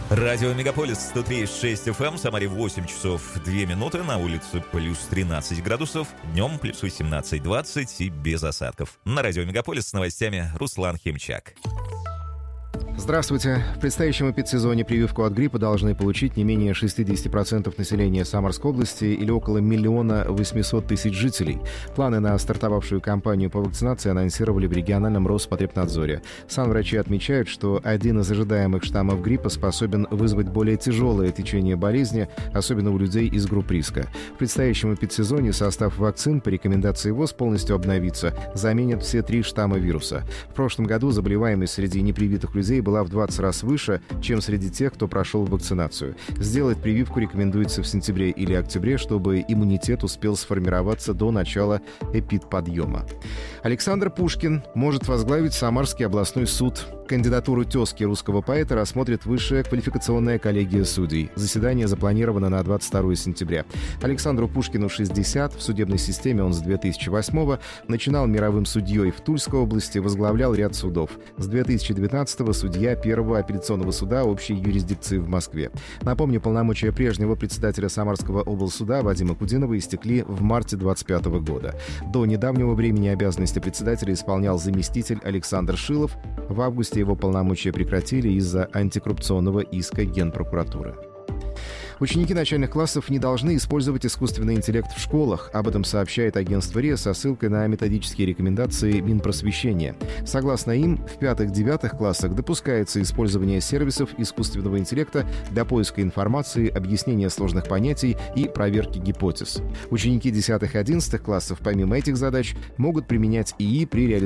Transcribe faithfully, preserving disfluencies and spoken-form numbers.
Радио Мегаполис сто три и шесть эф эм, в Самаре восемь часов две минуты, на улице плюс тринадцать градусов, днем плюс восемнадцать двадцать и без осадков. На Радио Мегаполис с новостями Руслан Химчак. Здравствуйте. В предстоящем эпидсезоне прививку от гриппа должны получить не менее шестьдесят процентов населения Самарской области или около миллиона восемьсот тысяч жителей. Планы на стартовавшую кампанию по вакцинации анонсировали в региональном Роспотребнадзоре. Санврачи отмечают, что один из ожидаемых штаммов гриппа способен вызвать более тяжелое течение болезни, особенно у людей из групп риска. В предстоящем эпидсезоне состав вакцин по рекомендации ВОЗ полностью обновится, заменят все три штамма вируса. В прошлом году заболеваемость среди непривитых людей была в двадцать раз выше, чем среди тех, кто прошел вакцинацию. Сделать прививку рекомендуется в сентябре или октябре, чтобы иммунитет успел сформироваться до начала эпидподъема. Александр Пушкин может возглавить Самарский областной суд. Кандидатуру тезки русского поэта рассмотрит Высшая квалификационная коллегия судей. Заседание запланировано на двадцать второе сентября. Александру Пушкину шестьдесят, в судебной системе он с две тысячи восьмого, начинал мировым судьей в Тульской области, возглавлял ряд судов. С две тысячи девятнадцатого судья Первого апелляционного суда общей юрисдикции в Москве. Напомню, полномочия прежнего председателя Самарского облсуда Вадима Кудинова истекли в марте двадцать пятого года. До недавнего времени обязанности председателя исполнял заместитель Александр Шилов. В августе его полномочия прекратили из-за антикоррупционного иска Генпрокуратуры. Ученики начальных классов не должны использовать искусственный интеллект в школах. Об этом сообщает агентство РИА со ссылкой на методические рекомендации Минпросвещения. Согласно им, в пятых-девятых классах допускается использование сервисов искусственного интеллекта для поиска информации, объяснения сложных понятий и проверки гипотез. Ученики десятых-одиннадцатых классов, помимо этих задач, могут применять ИИ при реализации